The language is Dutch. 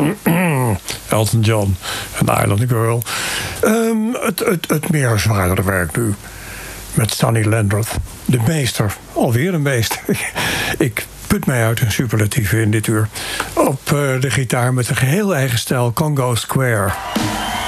Elton John en Island Girl. Het meer zwaardere werk nu. Met Sonny Landreth. De meester. Alweer een meester. Ik put mij uit een superlatieve in dit uur. Op de gitaar met een geheel eigen stijl. Congo Square.